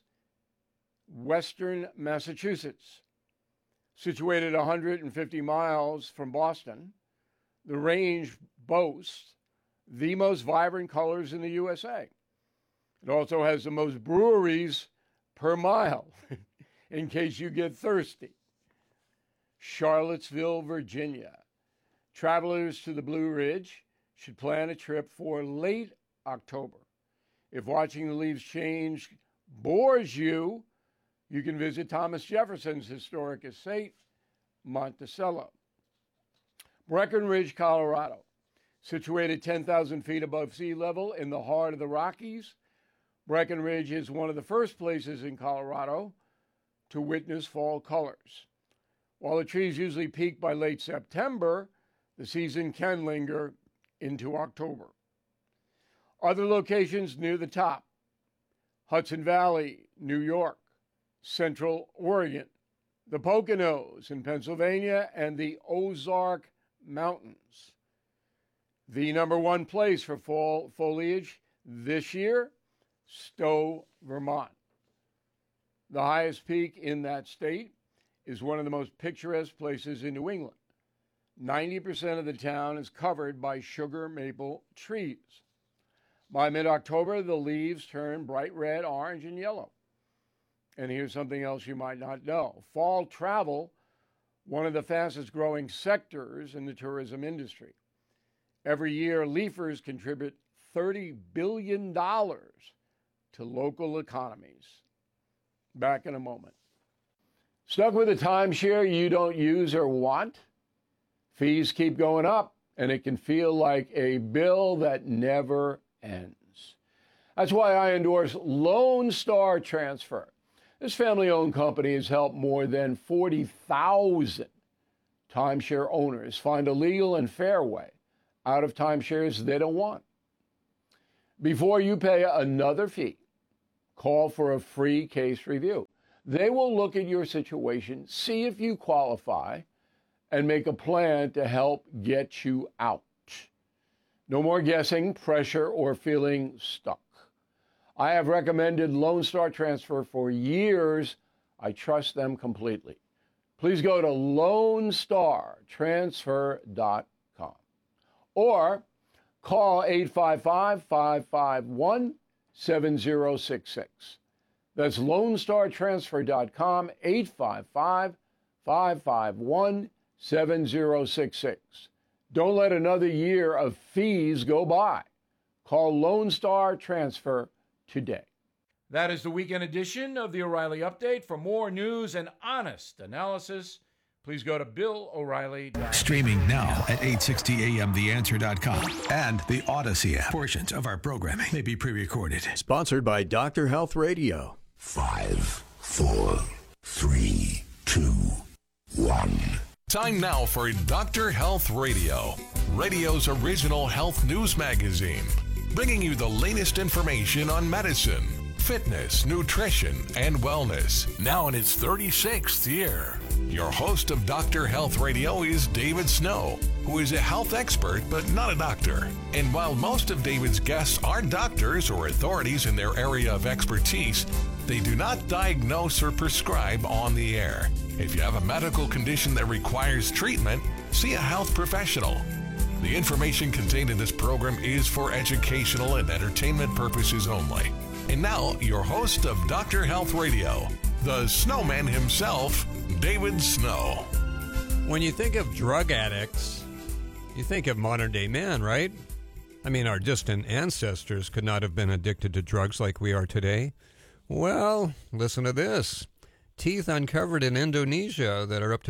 western Massachusetts. Situated 150 miles from Boston, the range boasts the most vibrant colors in the USA. It also has the most breweries per mile, in case you get thirsty. Charlottesville, Virginia. Travelers to the Blue Ridge should plan a trip for late October. If watching the leaves change bores you, you can visit Thomas Jefferson's historic estate, Monticello. Breckenridge, Colorado. Situated 10,000 feet above sea level in the heart of the Rockies, Breckenridge is one of the first places in Colorado to witness fall colors. While the trees usually peak by late September, the season can linger into October. Other locations near the top: Hudson Valley, New York, Central Oregon, the Poconos in Pennsylvania, and the Ozark Mountains. The number one place for fall foliage this year, Stowe, Vermont. The highest peak in that state is one of the most picturesque places in New England. 90% of the town is covered by sugar maple trees. By mid-October, the leaves turn bright red, orange, and yellow. And here's something else you might not know. Fall travel, one of the fastest growing sectors in the tourism industry. Every year, leafers contribute $30 billion to local economies. Back in a moment. Stuck with a timeshare you don't use or want? Fees keep going up, and it can feel like a bill that never ends. That's why I endorse Lone Star Transfer. This family-owned company has helped more than 40,000 timeshare owners find a legal and fair way out of timeshares they don't want. Before you pay another fee, call for a free case review. They will look at your situation, see if you qualify, and make a plan to help get you out. No more guessing, pressure, or feeling stuck. I have recommended Lone Star Transfer for years. I trust them completely. Please go to LoneStarTransfer.com or call 855-551-7066. That's LoneStarTransfer.com, 855-551-7066. Don't let another year of fees go by. Call Lone Star Transfer today. That is the weekend edition of the O'Reilly Update. For more news and honest analysis, please go to BillO'Reilly.com. Streaming now at 860amtheanswer.com and the Odyssey app. Portions of our programming may be pre-recorded. Sponsored by Dr. Health Radio. 5, 4, 3, 2, 1. Time now for Dr. Health Radio, radio's original health news magazine, bringing you the latest information on medicine, fitness, nutrition, and wellness. Now in its 36th year. Your host of Dr. Health Radio is David Snow, who is a health expert but not a doctor. And while most of David's guests are doctors or authorities in their area of expertise, they do not diagnose or prescribe on the air. If you have a medical condition that requires treatment, see a health professional. The information contained in this program is for educational and entertainment purposes only. And now, your host of Dr. Health Radio, the snowman himself, David Snow. When you think of drug addicts, you think of modern-day man, right? I mean, our distant ancestors could not have been addicted to drugs like we are today. Well, listen to this. Teeth uncovered in Indonesia that are up to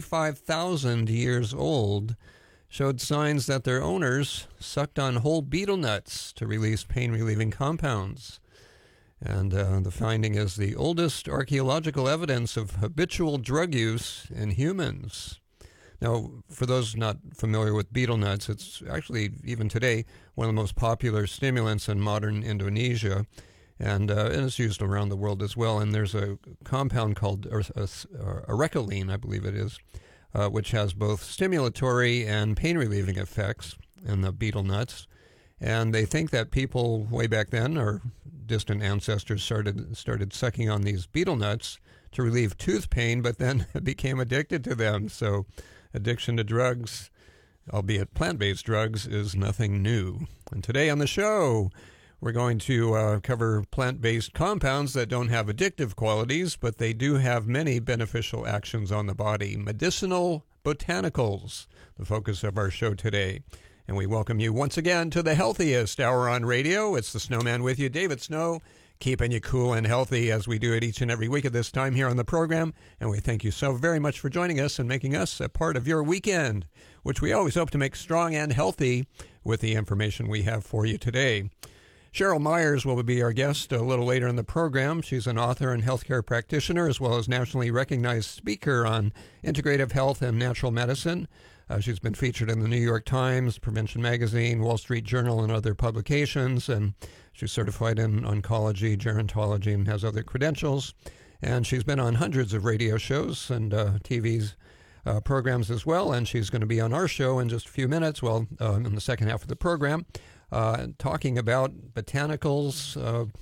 25,000 years old showed signs that their owners sucked on whole betel nuts to release pain-relieving compounds. And the finding is the oldest archaeological evidence of habitual drug use in humans. Now, for those not familiar with betel nuts, it's actually, even today, one of the most popular stimulants in modern Indonesia. And it's used around the world as well. And there's a compound called arecoline, I believe it is, which has both stimulatory and pain-relieving effects in the betel nuts. And they think that people way back then, or distant ancestors, started sucking on these betel nuts to relieve tooth pain, but then became addicted to them. So addiction to drugs, albeit plant-based drugs, is nothing new. And today on the show, we're going to cover plant-based compounds that don't have addictive qualities, but they do have many beneficial actions on the body. Medicinal botanicals, the focus of our show today. And we welcome you once again to the healthiest hour on radio. It's the Snowman with you, David Snow, keeping you cool and healthy as we do it each and every week at this time here on the program. And we thank you so very much for joining us and making us a part of your weekend, which we always hope to make strong and healthy with the information we have for you today. Cheryl Myers will be our guest a little later in the program. She's an author and healthcare practitioner, as well as nationally recognized speaker on integrative health and natural medicine. She's been featured in the New York Times, Prevention Magazine, Wall Street Journal, and other publications. And she's certified in oncology, gerontology, and has other credentials. And she's been on hundreds of radio shows and TV's programs as well. And she's going to be on our show in just a few minutes, in the second half of the program, talking about botanicals,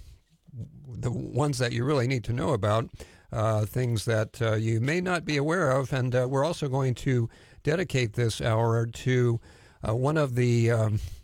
the ones that you really need to know about, things that you may not be aware of. And we're also going to dedicate this hour to one of the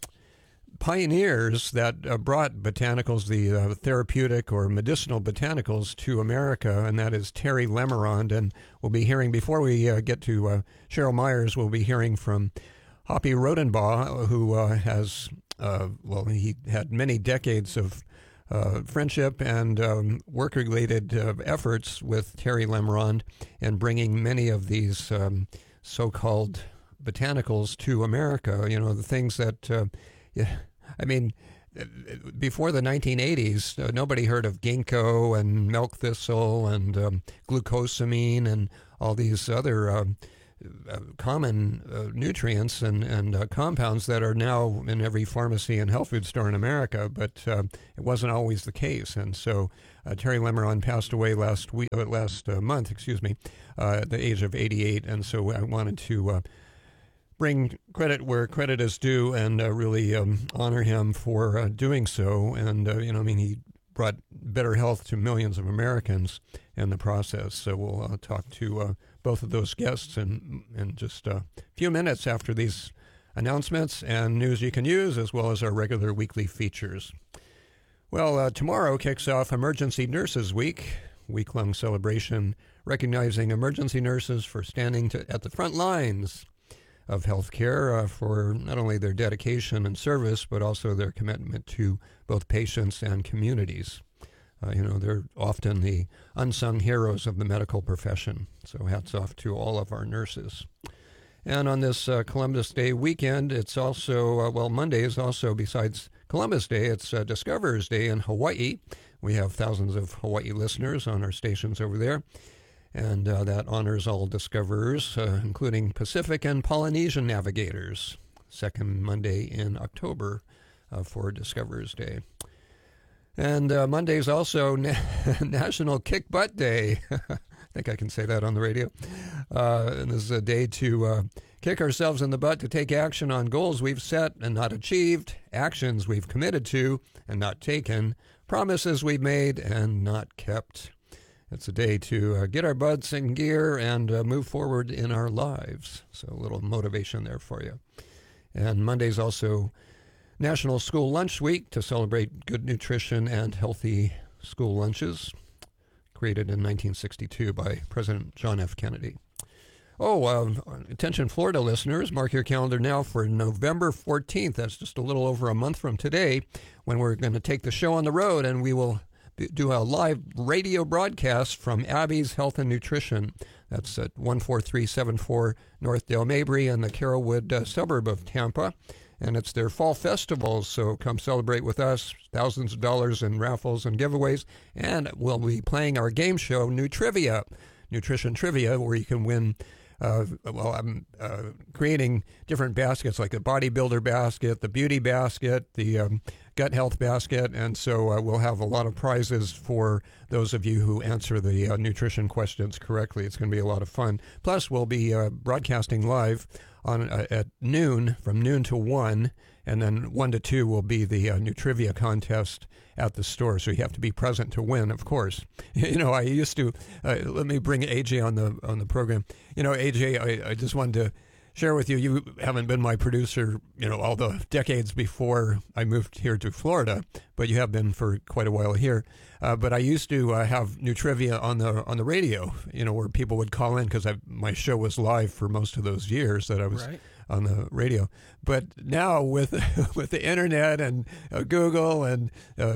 pioneers that brought botanicals, the therapeutic or medicinal botanicals, to America, and that is Terry Lemerond. And we'll be hearing, before we get to Cheryl Myers, we'll be hearing from Hoppy Rodenbaugh, who has, he had many decades of friendship and work-related efforts with Terry Lemerond and bringing many of these so-called botanicals to America. You know, the things that, I mean, before the 1980s, nobody heard of ginkgo and milk thistle and glucosamine and all these other common nutrients and compounds that are now in every pharmacy and health food store in America, but it wasn't always the case. And so Terry Lemerond passed away last month, at the age of 88. And so I wanted to bring credit where credit is due and really honor him for doing so. And, he brought better health to millions of Americans in the process. So we'll talk to both of those guests in just a few minutes after these announcements and news you can use, as well as our regular weekly features. Well, tomorrow kicks off Emergency Nurses Week, week-long celebration recognizing emergency nurses for standing at the front lines of healthcare for not only their dedication and service, but also their commitment to both patients and communities. They're often the unsung heroes of the medical profession. So hats off to all of our nurses. And on this Columbus Day weekend, it's also, Monday is also, besides Columbus Day, it's Discoverers Day in Hawaii. We have thousands of Hawaii listeners on our stations over there. And that honors all discoverers, including Pacific and Polynesian navigators. Second Monday in October for Discoverers Day. And Monday is also National Kick Butt Day. I think I can say that on the radio. And this is a day to kick ourselves in the butt to take action on goals we've set and not achieved, actions we've committed to and not taken, promises we've made and not kept. It's a day to get our butts in gear and move forward in our lives. So a little motivation there for you. And Monday's also National School Lunch Week to celebrate good nutrition and healthy school lunches, created in 1962 by President John F. Kennedy. Attention Florida listeners, mark your calendar now for November 14th. That's just a little over a month from today, when we're going to take the show on the road, and we will do a live radio broadcast from Abby's Health and Nutrition. That's at 14374 North Dale Mabry in the Carrollwood suburb of Tampa. And it's their fall festival, so come celebrate with us. Thousands of dollars in raffles and giveaways. And we'll be playing our game show, Nutrivia, Nutrition Trivia, where you can win. I'm creating different baskets, like the bodybuilder basket, the beauty basket, the gut health basket, and so we'll have a lot of prizes for those of you who answer the nutrition questions correctly. It's going to be a lot of fun. Plus, we'll be broadcasting live on at noon, from noon to 1, and then 1 to 2 will be the Nutrivia contest at the store. So you have to be present to win, of course. I used to, let me bring AJ on the program. AJ, I just wanted to share with you, you haven't been my producer, all the decades before I moved here to Florida, but you have been for quite a while here. But I used to have Nutrivia on the radio, where people would call in, because my show was live for most of those years that I was on the radio. But now with the internet and Google and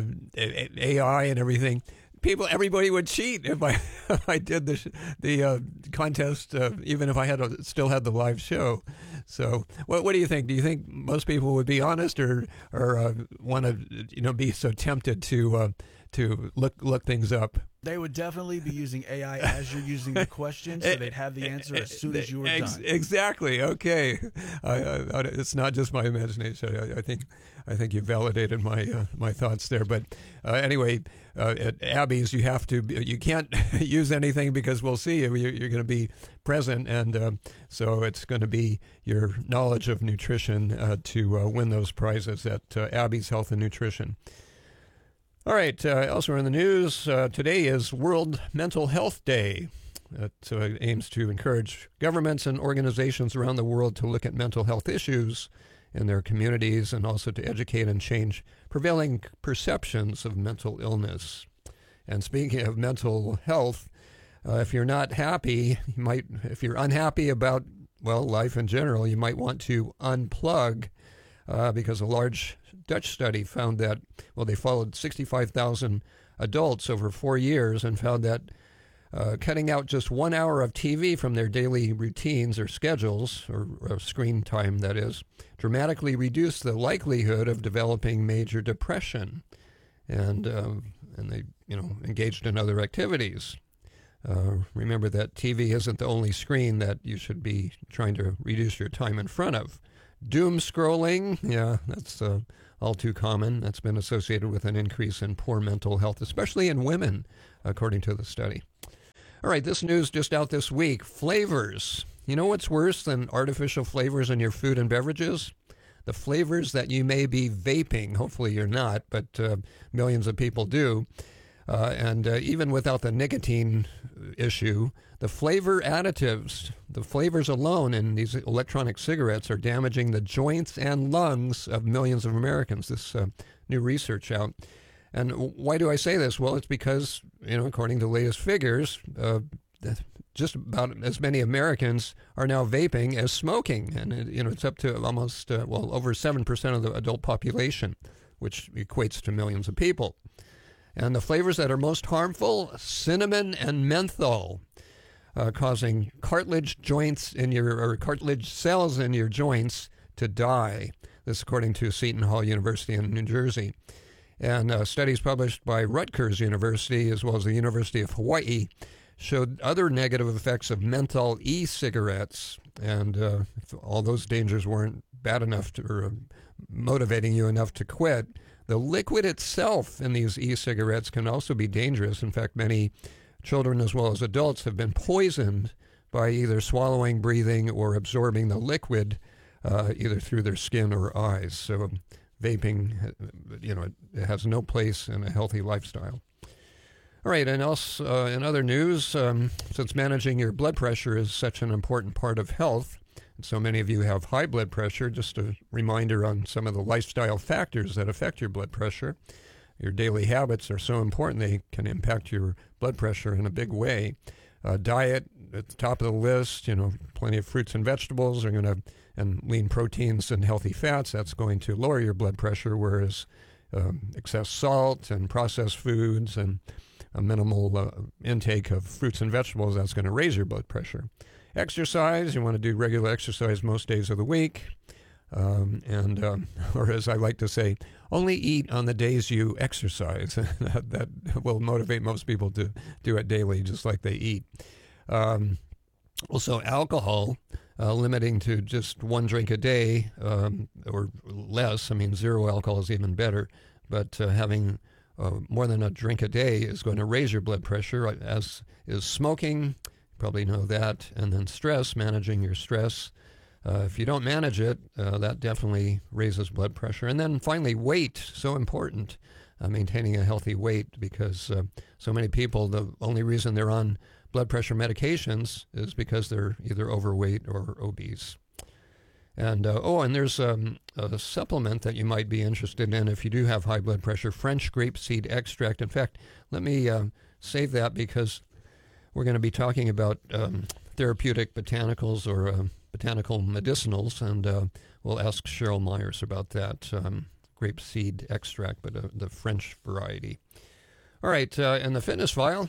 AI and everything, everybody would cheat if I did the contest, even if I still had the live show. So, what do you think? Do you think most people would be honest, or want to be so tempted to look things up? They would definitely be using AI as you're using the question, so they'd have the answer as soon as you were done. Exactly. Okay. It's not just my imagination. I think you validated my thoughts there. But anyway, at Abby's, you can't use anything, because we'll see you. You're going to be present, and so it's going to be your knowledge of nutrition to win those prizes at Abby's Health and Nutrition. All right, elsewhere in the news, today is World Mental Health Day. It aims to encourage governments and organizations around the world to look at mental health issues in their communities, and also to educate and change prevailing perceptions of mental illness. And speaking of mental health, if you're not happy, if you're unhappy about, life in general, you might want to unplug because a large Dutch study found that, well, they followed 65,000 adults over 4 years and found that cutting out just 1 hour of TV from their daily routines or schedules, or screen time, that is, dramatically reduced the likelihood of developing major depression. And they, engaged in other activities. Remember that TV isn't the only screen that you should be trying to reduce your time in front of. Doom scrolling, yeah, that's all too common. That's been associated with an increase in poor mental health, especially in women, according to the study. All right, this news just out this week. Flavors. You know what's worse than artificial flavors in your food and beverages? The flavors that you may be vaping. Hopefully you're not, but millions of people do. And even without the nicotine issue, the flavor additives, the flavors alone in these electronic cigarettes are damaging the joints and lungs of millions of Americans. This new research out. And why do I say this? Well, it's because, according to the latest figures, just about as many Americans are now vaping as smoking. And, it's up to almost, over 7% of the adult population, which equates to millions of people. And the flavors that are most harmful, cinnamon and menthol, causing cartilage cells in your joints to die. This according to Seton Hall University in New Jersey. And studies published by Rutgers University as well as the University of Hawaii showed other negative effects of menthol e-cigarettes. And if all those dangers weren't bad enough or motivating you enough to quit, the liquid itself in these e-cigarettes can also be dangerous. In fact, many children as well as adults have been poisoned by either swallowing, breathing, or absorbing the liquid either through their skin or eyes. So vaping, it has no place in a healthy lifestyle. All right, and also in other news, since managing your blood pressure is such an important part of health, and so many of you have high blood pressure, just a reminder on some of the lifestyle factors that affect your blood pressure. Your daily habits are so important, they can impact your blood pressure in a big way. Diet at the top of the list, plenty of fruits and vegetables are going to, and lean proteins and healthy fats, that's going to lower your blood pressure, whereas excess salt and processed foods and a minimal intake of fruits and vegetables, that's going to raise your blood pressure. Exercise, you want to do regular exercise most days of the week. Or as I like to say, only eat on the days you exercise. that will motivate most people to do it daily, just like they eat. Also, alcohol, limiting to just one drink a day or less. I mean, zero alcohol is even better. But having more than a drink a day is going to raise your blood pressure, as is smoking. You probably know that. And then stress, managing your stress. If you don't manage it, that definitely raises blood pressure. And then finally, weight, so important, maintaining a healthy weight, because so many people, the only reason they're on blood pressure medications is because they're either overweight or obese. And and there's a supplement that you might be interested in if you do have high blood pressure, French grapeseed extract. In fact, let me save that because we're going to be talking about therapeutic botanicals or botanical medicinals, and we'll ask Cheryl Myers about that grapeseed extract, but the French variety. All right, in the fitness file,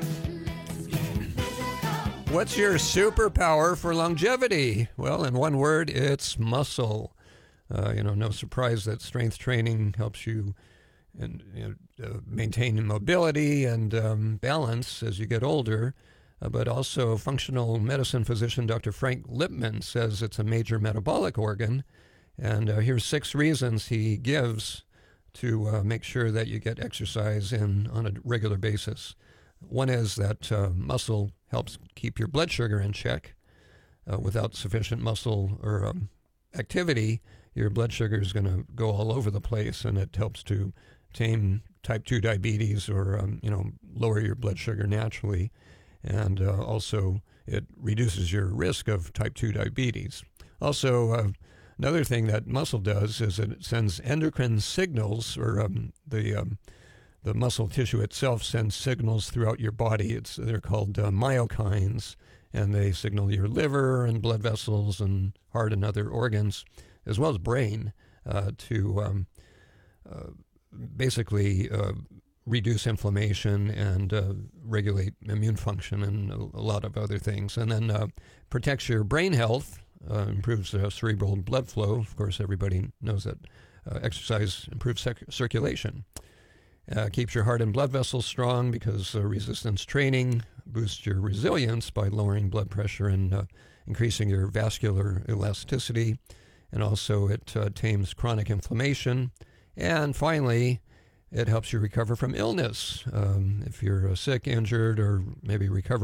what's your superpower for longevity? Well, in one word, it's muscle. No surprise that strength training helps you maintain mobility and balance as you get older. But also functional medicine physician Dr. Frank Lipman says it's a major metabolic organ. And here's 6 reasons he gives to make sure that you get exercise in on a regular basis. One is that muscle helps keep your blood sugar in check. Without sufficient muscle or activity, your blood sugar is going to go all over the place, and it helps to tame type 2 diabetes or, lower your blood sugar naturally. And also, it reduces your risk of type 2 diabetes. Also, another thing that muscle does is it sends endocrine signals, or the muscle tissue itself sends signals throughout your body. They're called myokines, and they signal your liver and blood vessels and heart and other organs, as well as brain, to basically reduce inflammation and regulate immune function and a lot of other things. And then protects your brain health, improves cerebral blood flow. Of course, everybody knows that exercise improves circulation. Keeps your heart and blood vessels strong because resistance training boosts your resilience by lowering blood pressure and increasing your vascular elasticity. And also it tames chronic inflammation. And finally, it helps you recover from illness. If you're sick, injured, or maybe recovering